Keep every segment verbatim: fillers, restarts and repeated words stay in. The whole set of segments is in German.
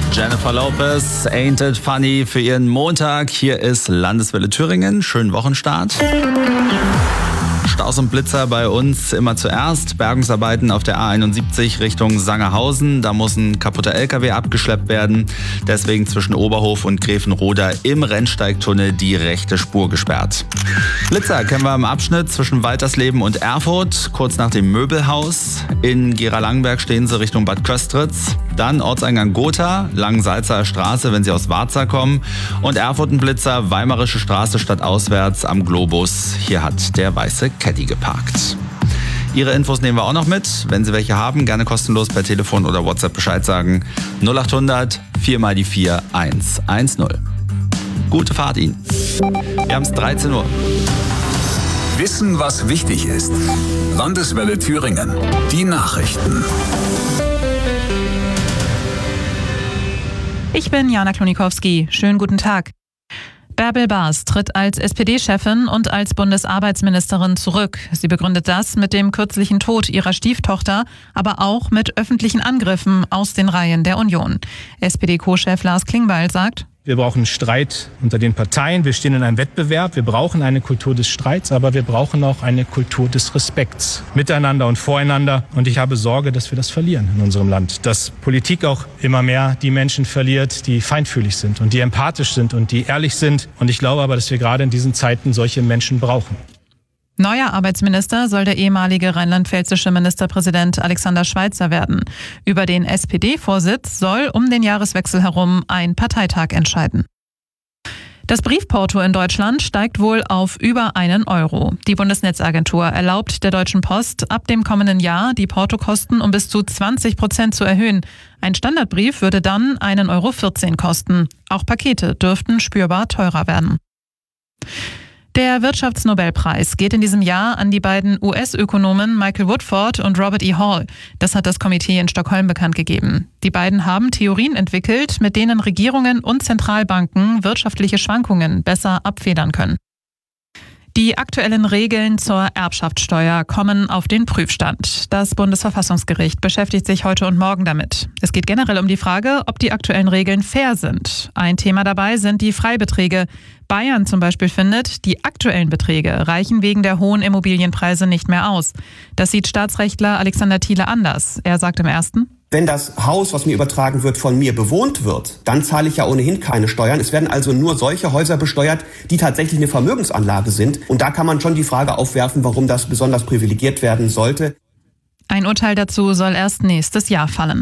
Jennifer Lopez, Ain't It Funny für ihren Montag. Hier ist Landeswelle Thüringen. Schönen Wochenstart. Staus und Blitzer bei uns immer zuerst. Bergungsarbeiten auf der A einundsiebzig Richtung Sangerhausen. Da muss ein kaputter L K W abgeschleppt werden. Deswegen zwischen Oberhof und Gräfenroda im Rennsteigtunnel die rechte Spur gesperrt. Blitzer kennen wir im Abschnitt zwischen Waltersleben und Erfurt, kurz nach dem Möbelhaus. In Gera-Langenberg stehen sie Richtung Bad Köstritz. Dann Ortseingang Gotha, Langensalzer Straße, wenn Sie aus Warza kommen. Und Erfurt ein Blitzer, Weimarische Straße stadtauswärts am Globus. Hier hat der weiße Caddy geparkt. Ihre Infos nehmen wir auch noch mit. Wenn Sie welche haben, gerne kostenlos per Telefon oder WhatsApp Bescheid sagen. null acht hundert vier mal die vier eins eins null. Gute Fahrt Ihnen. Wir haben es dreizehn Uhr. Wissen, was wichtig ist. Landeswelle Thüringen. Die Nachrichten. Ich bin Jana Klonikowski. Schönen guten Tag. Bärbel Baas tritt als S P D-Chefin und als Bundesarbeitsministerin zurück. Sie begründet das mit dem kürzlichen Tod ihrer Stieftochter, aber auch mit öffentlichen Angriffen aus den Reihen der Union. S P D-Co-Chef Lars Klingbeil sagt: Wir brauchen Streit unter den Parteien. Wir stehen in einem Wettbewerb. Wir brauchen eine Kultur des Streits, aber wir brauchen auch eine Kultur des Respekts miteinander und voreinander. Und ich habe Sorge, dass wir das verlieren in unserem Land. Dass Politik auch immer mehr die Menschen verliert, die feinfühlig sind und die empathisch sind und die ehrlich sind. Und ich glaube aber, dass wir gerade in diesen Zeiten solche Menschen brauchen. Neuer Arbeitsminister soll der ehemalige rheinland-pfälzische Ministerpräsident Alexander Schweitzer werden. Über den S P D-Vorsitz soll um den Jahreswechsel herum ein Parteitag entscheiden. Das Briefporto in Deutschland steigt wohl auf über einen Euro. Die Bundesnetzagentur erlaubt der Deutschen Post ab dem kommenden Jahr die Portokosten um bis zu zwanzig Prozent zu erhöhen. Ein Standardbrief würde dann einen Euro vierzehn kosten. Auch Pakete dürften spürbar teurer werden. Der Wirtschaftsnobelpreis geht in diesem Jahr an die beiden U S-Ökonomen Michael Woodford und Robert E. Hall. Das hat das Komitee in Stockholm bekannt gegeben. Die beiden haben Theorien entwickelt, mit denen Regierungen und Zentralbanken wirtschaftliche Schwankungen besser abfedern können. Die aktuellen Regeln zur Erbschaftssteuer kommen auf den Prüfstand. Das Bundesverfassungsgericht beschäftigt sich heute und morgen damit. Es geht generell um die Frage, ob die aktuellen Regeln fair sind. Ein Thema dabei sind die Freibeträge. Bayern zum Beispiel findet, die aktuellen Beträge reichen wegen der hohen Immobilienpreise nicht mehr aus. Das sieht Staatsrechtler Alexander Thiele anders. Er sagt im Ersten: Wenn das Haus, was mir übertragen wird, von mir bewohnt wird, dann zahle ich ja ohnehin keine Steuern. Es werden also nur solche Häuser besteuert, die tatsächlich eine Vermögensanlage sind. Und da kann man schon die Frage aufwerfen, warum das besonders privilegiert werden sollte. Ein Urteil dazu soll erst nächstes Jahr fallen.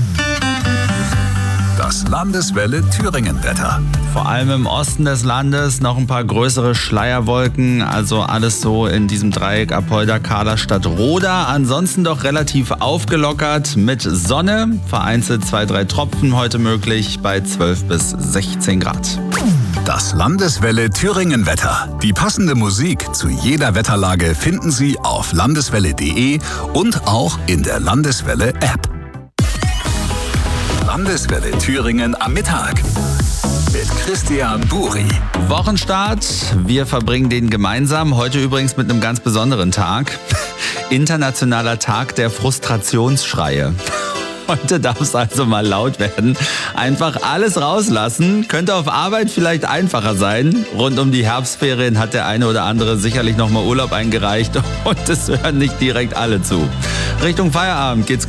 Das Landeswelle Thüringen-Wetter. Vor allem im Osten des Landes noch ein paar größere Schleierwolken. Also alles so in diesem Dreieck Apolda, Kahler, Stadtroda. Ansonsten doch relativ aufgelockert mit Sonne. Vereinzelt zwei, drei Tropfen heute möglich bei zwölf bis sechzehn Grad. Das Landeswelle Thüringen-Wetter. Die passende Musik zu jeder Wetterlage finden Sie auf landeswelle punkt de und auch in der Landeswelle-App. Landeswelle Thüringen am Mittag mit Christian Buri. Wochenstart, wir verbringen den gemeinsam. Heute übrigens mit einem ganz besonderen Tag. Internationaler Tag der Frustrationsschreie. Heute darf es also mal laut werden. Einfach alles rauslassen. Könnte auf Arbeit vielleicht einfacher sein. Rund um die Herbstferien hat der eine oder andere sicherlich nochmal Urlaub eingereicht. Und es hören nicht direkt alle zu. Richtung Feierabend geht's